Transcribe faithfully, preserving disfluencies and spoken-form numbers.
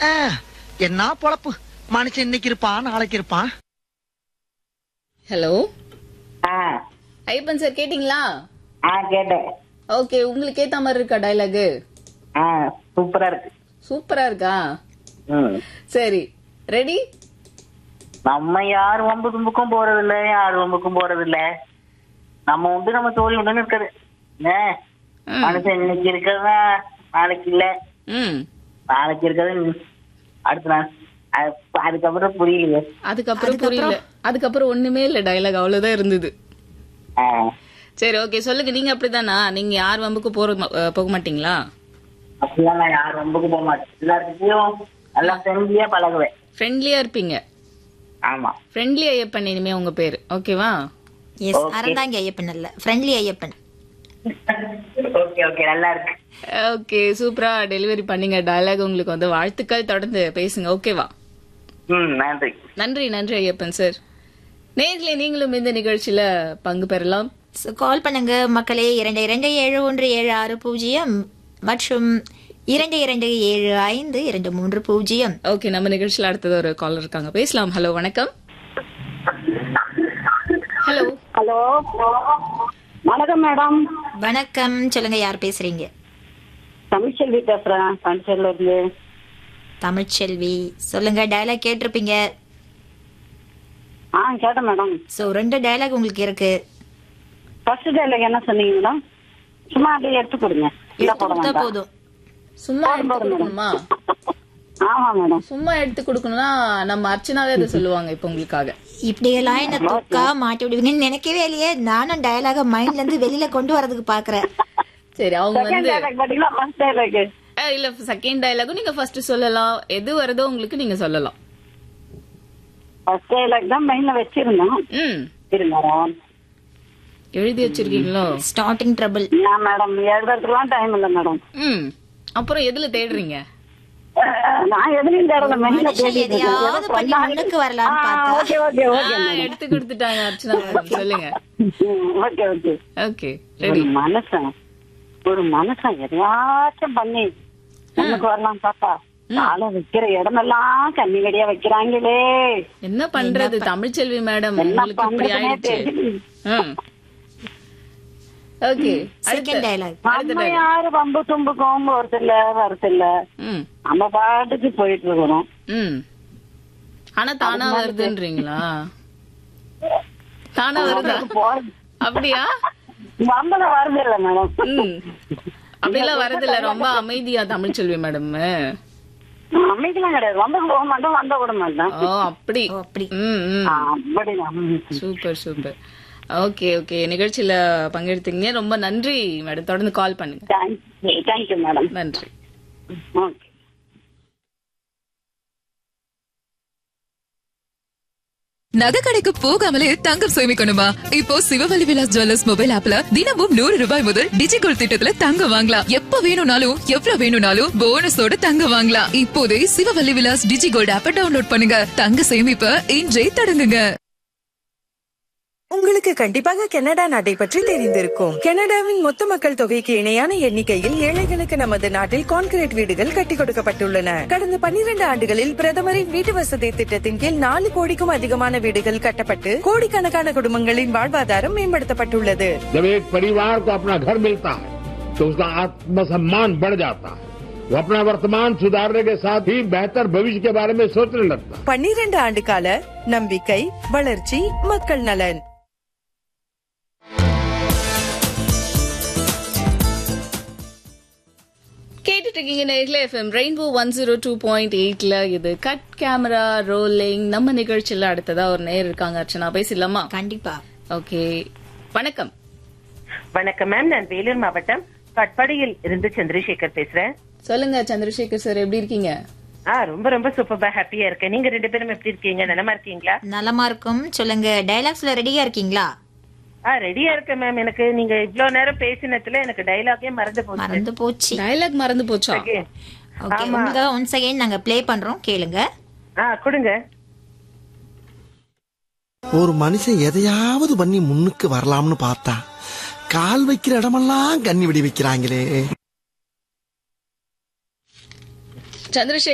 என்ன பொழப்பு மனுஷன் இன்னைக்கு இருப்பான் நாளைக்கு இருப்பான். ஹலோ ஐயப்பன் சார் கேட்டீங்களா? கேட்டேன். ஓகே, உங்களுக்கு ஏத்த மாதிரி இருக்கா டைலாக்? சூப்பரா இருக்கு. சூப்பரா இருக்கா? சரி, ரெடி? நம்ம யார் வம்பு தும்புக்கும் போறது இல்ல, யார் வம்புக்கும் போறது இல்ல. நம்ம உண்டு நம்ம தோழி உண்டுன்னு இருக்குது. மனுஷன் இன்னைக்கு இருக்கிறதா நாளைக்கு இல்ல, நாளைக்கு இருக்கிறது அடுத்த நாள். அதுக்கப்புறம் புரியலையே. அதுக்கப்புறம் புரியல. அதுக்கப்புறம் ஒண்ணுமே இல்ல, டைலாக் அவ்வளவுதான் இருந்தது. சரி, ஓகே, சொல்லுங்க. நீங்க அப்படிதானா? நீங்க யார் வம்புக்கு போற போக மாட்டீங்களா? அப்படிதான், நான் யார் வம்புக்கு போக மாட்டேன். எல்லாருக்கிட்டையும் நல்லா ஃப்ரெண்ட்லியா பழகுவேன். ஃப்ரெண்ட்லியா இருப்பீங்க? ஆமா, ஃப்ரெண்ட்லி ஐயப்பன் இனிமே உங்க பேரு, ஓகேவா? எஸ், அறந்தாங்க ஐயப்பன் இல்ல, ஃப்ரெண்ட்லி ஐயப்பன். ஓகே ஓகே, நல்லா இருக்கு. ஓகே, சூப்பரா டெலிவரி பண்ணீங்க டயலாக். உங்களுக்கு வந்து வாழ்த்துக்கள், தொடர்ந்து பேசுங்க, ஓகேவா? நன்றி நன்றி நன்றி ஐயப்பன் சார். நேர்களே, நீங்களும் இந்த நிகழ்ச்சியில பங்கு பெறலாம். கால் பண்ணுங்க மக்களே. இரண்டு இரண்டு ஏழு ஒன்று ஏழு ஆறு பூஜ்ஜியம் மற்றும் இரண்டு இரண்டு ஏழு ஐந்து இரண்டு மூன்று பூஜ்ஜியம். ஓகே, நம்ம நிகழ்ச்சியில அடுத்தது ஒரு காலர் இருக்காங்க, பேசலாம். ஹலோ, வணக்கம். ஹலோ ஹலோ வணக்கம் மேடம். வணக்கம், சொல்லுங்க, யார் பேசுறீங்க? தமிழ்ச்செல்வி பேசுறேன், பாண்டிச்சேரியில இருந்து. தமிழ்ச்செல்வி, சொல்லுங்க. டயலாக் கேட்டிருப்பீங்க. ஆ கேட்டேன் மேடம். சோ ரெண்டு டயலாக் உங்களுக்கு இருக்கு. ஃபர்ஸ்ட் டயலாக் என்ன சொன்னீங்க மேடம்? சும்மா அப்படியே எடுத்து கொடுங்க. போதும். சும்மா எடுத்து கொடுக்கணுமா? ஆமா மேடம். சும்மா எடுத்து கொடுக்கணும்னா நம்ம அர்ச்சனாவே அதை சொல்லுவாங்க இப்ப உங்களுக்காக. இப்படி எல்லாம் என்ன தூக்கா மாட்டி விடுவீங்கன்னு நினைக்கவே இல்லையே. நானும் டயலாக மைண்ட்ல இருந்து வெளியில கொண்டு வரதுக்கு பாக்குறேன். சரி, அவங்க வந்து இல்ல இல்ல செகண்ட் டயலாகும் நீங்க ஃபர்ஸ்ட் சொல்லலாம். எது வருதோ உங்களுக்கு நீங்க சொல்லலாம். ஃபர்ஸ்ட் டயலாக் தான் மைண்ட்ல வச்சிருந்தோம். ம், இருங்க, எழுதி வச்சிருக்கீங்களோ? Starting trouble. மேடம் எழுதுறதுக்குலாம் டைம் இல்ல மேடம். ம், அப்புறம் எதுல தேடுறீங்க? நான் எதுலயும் தேடல, மைண்ட்ல தேடிட்டு எதையாவது பண்ணி முன்னுக்கு வரலாம்னு பார்த்தா. ஓகே ஓகே ஓகே, எடுத்து கொடுத்துட்டாங்க அர்ச்சனா. சொல்லுங்க. Okay okay okay, ready. மனுஷன் ஒரு மனுஷன் எதையாச்சும் பண்ணி முன்னுக்கு வரலாம் பாப்பா. ஆள வைக்கிற இடமெல்லாம் கண்ணி வெடியா வைக்கிறாங்களே. என்ன பண்றது தமிழ்ச்செல்வி மேடம், உங்களுக்கு இப்படி ஆயிடுச்சு. Okay, second dialogue. நம்ம யாரு வம்பு தும்புக்கும் போறது இல்ல, வரது இல்ல. நம்ம பாட்டுக்கு போயிட்டு இருக்கணும். ம், ஆனா தானா வருதுன்றீங்களா? தானா வருதா? அப்படியா? வம்பல வருது இல்ல மேடம். ம், அப்படிலாம் வரது இல்ல. ரொம்ப அமைதியா தமிழ்ச்செல்வி மேடம். அமைதிலாம் கிடையாது, வம்புக்கு போக மாட்டோம், வந்த கூட மாட்டோம். ஓ, அப்படி அப்படி. ம், அப்படி. Super super. ஓகே ஓகே, நிகழ்ச்சியில பங்கெடுத்தீங்க, ரொம்ப நன்றி மேடம். தொடர்ந்து கால் பண்ணுங்க. Thank you madam. நன்றி. ஓகே. நகை கடைக்கு போகாமலே தங்கம் சேமிக்கணுமா? இப்போ சிவவல்லி விலாஸ் ஜுவல்லர்ஸ் மொபைல் ஆப்ல தினமும் நூறு ரூபாய் முதல் டிஜிகோல்ட் திட்டத்துல தங்கம் வாங்கலாம். எப்ப வேணும்னாலும் எவ்வளவு வேணும்னாலும் போனஸோட தங்கம் வாங்கலாம். இப்போதே சிவவல்லி விலாஸ் டிஜிகோல்ட் ஆப்பை டவுன்லோட் பண்ணுங்க. தங்க சேமிப்பை இன்றே தொடங்குங்க. உங்களுக்கு கண்டிப்பாக கனடா நாட்டை பற்றி தெரிந்திருக்கும். கனடாவின் மொத்த மக்கள் தொகைக்கு இணையான எண்ணிக்கையில் ஏழைகளுக்கு நமது நாட்டில் கான்கிரீட் வீடுகள் கட்டி கொடுக்கப்பட்டுள்ளன. கடந்த பன்னிரண்டு ஆண்டுகளில் பிரதமரின் வீட்டு வசதி திட்டத்தின் கீழ் நாலு கோடிக்கும் அதிகமான வீடுகள் கட்டப்பட்டு கோடிக்கணக்கான குடும்பங்களின் வாழ்வாதாரம் மேம்படுத்தப்பட்டுள்ளது. जब एक परिवार को अपना घर मिलता है तो उसका आत्मसम्मान बढ़ जाता है. वो अपना वर्तमान सुधारने के साथ ही बेहतर भविष्य के बारे में सोचने लगता है. பன்னிரண்டு ஆண்டு கால நம்பிக்கை, வளர்ச்சி, மக்கள் நலன். கேட்டுட்டு இருக்கீங்க நேயர்களே, FM rainbow one zero two point எயிட்ல இது கட் கேமரா ரோலிங். நம்ம நிகழ்ச்சியில அடுத்ததா ஒரு நேர் இருக்காங்க, அர்ச்சனா, பேசலாமா? கண்டிப்பா. ஓகே, வணக்கம். வணக்கம் மேம், நான் வேலூர் மாவட்டம் கட்பாடியில் இருந்து சந்திரசேகர் பேசுறேன். சொல்லுங்க சந்திரசேகர் சார், எப்படி இருக்கீங்க? ஆ ரொம்ப ரொம்ப சூப்பரா ஹாப்பியா இருக்கேன். நீங்க ரெண்டு பேரும் எப்படி இருக்கீங்க? நலமா இருக்கீங்களா? நலமா இருக்கும். சொல்லுங்க, டயலாக்ஸ்ல ரெடியா இருக்கீங்களா? ஆ ரெடியா இருக்கேன் மேம். எனக்கு நீங்க இவ்வளவு நேரம் பேசினதுல எனக்கு டயலாகே மறந்து போச்சு. மறந்து போச்சு. டயலாக் மறந்து போச்சா? ஓகே, உங்களுக்கு ஒன்ஸ் அகைன் நாங்க ப்ளே பண்றோம், கேளுங்க. ஆ கொடுங்க. ஒரு மனுஷன் எதையாவது பண்ணி முன்னுக்கு வரலாம்னு பார்த்தா கால் வைக்கிற இடமெல்லாம் கண்ணி வெடி வைக்கிறாங்களே. சந்திரசேகர்